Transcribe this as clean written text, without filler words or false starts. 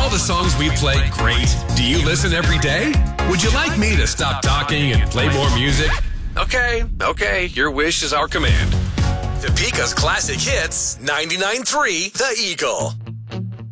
all the songs we play great? Do you listen every day? Would you like me to stop talking and play more music? Okay, your wish is our command. Topeka's Classic Hits 99.3 The Eagle.